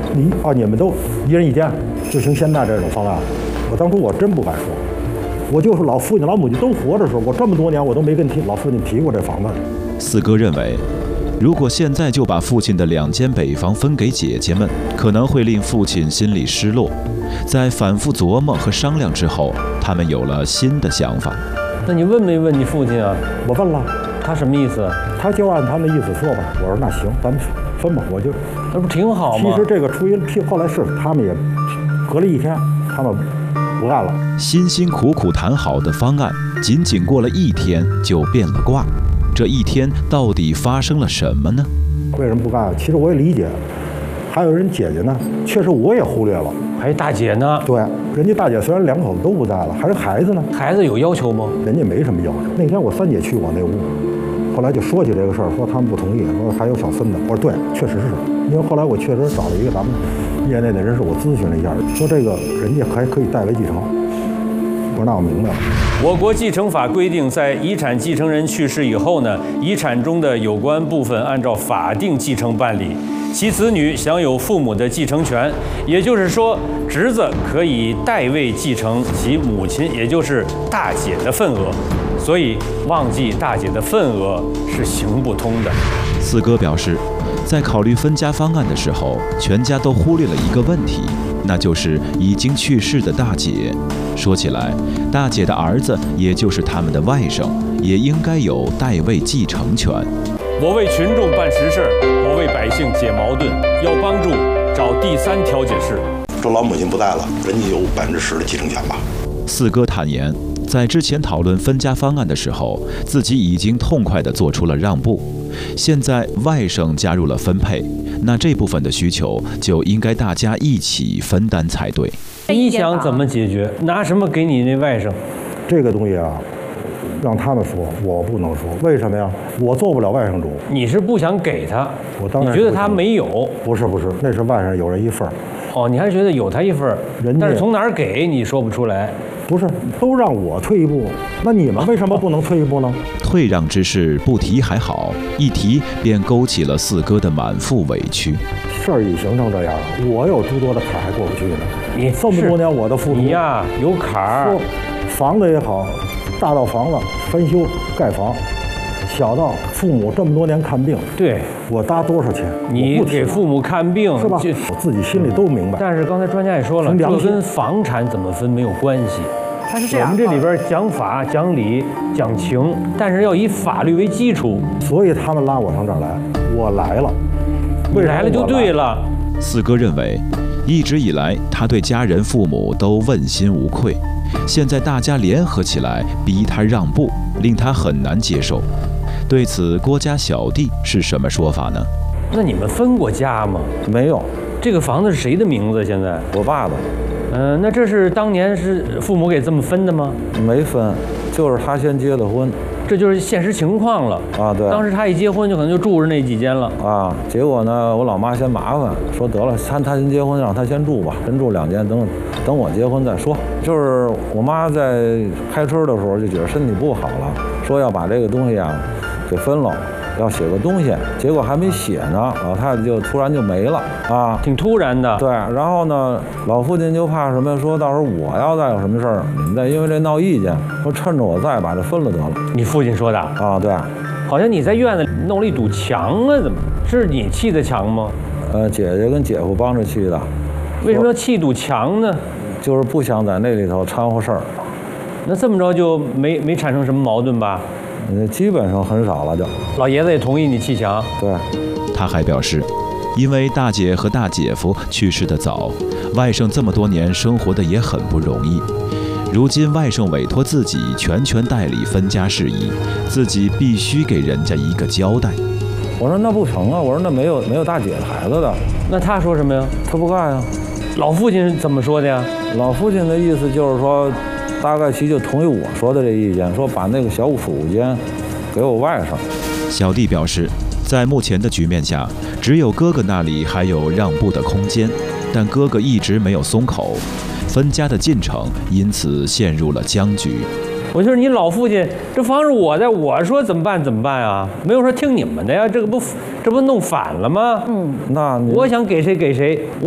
你们都一人一间，就行现在这种方案。我当初我真不敢说，我就是老父亲老母亲都活着时候，我这么多年我都没跟老父亲提过这房子。 四哥认为，如果现在就把父亲的2间北房分给姐姐们，可能会令父亲心里失落。在反复琢磨和商量之后，他们有了新的想法。 那你问没问你父亲啊？ 我问了， 他什么意思？ 他就按他的意思说吧。我说那行，咱们分吧。我就那不挺好吗？ 其实这个出于后来是他们也隔了1天，他们不干了。 辛辛苦苦谈好的方案，仅仅过了1天就变了卦。这1天到底发生了什么呢？ 为什么不干？其实我也理解，还有人姐姐呢，确实我也忽略了。 还有大姐呢？ 对，人家大姐虽然2口子都不在了，还是孩子呢。 孩子有要求吗？ 人家没什么要求。那天我3姐去我那屋，后来就说起这个事儿，说他们不同意，说还有小孙子。我说对，确实是，因为后来我确实找了一个咱们业内的人士，我咨询了一下，说这个人家还可以代为继承。我说那我明白了。 我国继承法规定，在遗产继承人去世以后呢，遗产中的有关部分按照法定继承办理，其子女享有父母的继承权，也就是说，侄子可以代位继承其母亲，也就是大姐的份额。所以，忘记大姐的份额是行不通的。 四哥表示，在考虑分家方案的时候，全家都忽略了一个问题，那就是已经去世的大姐。说起来，大姐的儿子，也就是他们的外甥，也应该有代位继承权。 我为群众办实事，我为百姓解矛盾，要帮助找第3调解室。 说老母亲不在了，人家有10%的继承权吧？ 四哥坦言，在之前讨论分家方案的时候，自己已经痛快地做出了让步。现在外甥加入了分配，那这部分的需求就应该大家一起分担才对。 你想怎么解决？拿什么给你那外甥？ 这个东西啊，让他们说，我不能说。为什么呀？我做不了外甥主。 你是不想给他？ 我当然你觉得他没有？ 不是，那是外甥有人一份儿。 哦，你还觉得有他一份儿，但是从哪儿给你说不出来。 不是，都让我退一步，那你们为什么不能退一步呢？ 退让之事不提还好，一提便勾起了四哥的满腹委屈。 事儿已形成这样了，我有诸多的坎还过不去呢。 你这么多年我的付出， 你呀有坎儿。 房子也好，大到房子翻修盖房，小到父母这么多年看病， 对我搭多少钱？ 你给父母看病是吧？我自己心里都明白。 但是刚才专家也说了，这跟房产怎么分没有关系。 它是这样， 我们这里边讲法、讲理、讲情，但是要以法律为基础。 所以他们拉我上这儿来，我来了， 你来了就对了。 四哥认为，一直以来他对家人父母都问心无愧，现在大家联合起来逼他让步，令他很难接受。对此，郭家小弟是什么说法呢？ 那你们分过家吗？ 没有。 这个房子是谁的名字？现在我爸爸。 那这是当年是父母给这么分的吗？ 没分，就是他先结的婚。 这就是现实情况了啊！对， 当时他一结婚就可能就住着那几间了啊。结果呢，我老妈嫌麻烦，说得了，他先结婚，让他先住吧，先住2间，等我结婚再说。就是我妈在开春的时候就觉得身体不好了，说要把这个东西啊给分了。要写个东西，结果还没写呢，老太太就突然就没了啊， 挺突然的。 对，然后呢，老父亲就怕什么，说到时候我要再有什么事儿，你们再因为这闹意见，说趁着我在把这分了得了。 你父亲说的啊？对， 好像你在院子里弄了一堵墙啊，怎么是你砌的墙吗？ 姐姐跟姐夫帮着砌的。 为什么要砌堵墙呢？ 就是不想在那里头掺和事儿。 那这么着就没产生什么矛盾吧？ 基本上很少了就。 老爷子也同意你砌墙。 对。 他还表示，因为大姐和大姐夫去世的早，外甥这么多年生活的也很不容易。如今外甥委托自己全权代理分家事宜，自己必须给人家一个交代。 我说那不成啊！我说那没有大姐的孩子的。 那他说什么呀？ 他不干呀。 老父亲怎么说的呀？ 老父亲的意思就是说。大概其就同意我说的这意见，说把那个小储物间给我外甥。 小弟表示，在目前的局面下，只有哥哥那里还有让步的空间，但哥哥一直没有松口，分家的进程因此陷入了僵局。 我就是你老父亲，这房是我的，我说怎么办怎么办啊？没有说听你们的呀，这不弄反了吗？ 那我想给谁给谁。